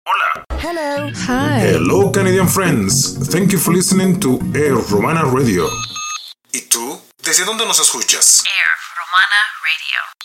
Hola. Hello. Hi. Hello, Canadian friends. Thank you for listening to Air Romana Radio. ¿Y tú? ¿Desde dónde nos escuchas? Air Romana Radio.